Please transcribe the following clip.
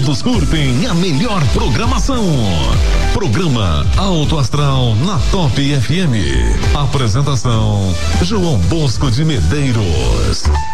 todos curtem a melhor programação. Programa Alto Astral na Top FM. Apresentação João Bosco de Medeiros.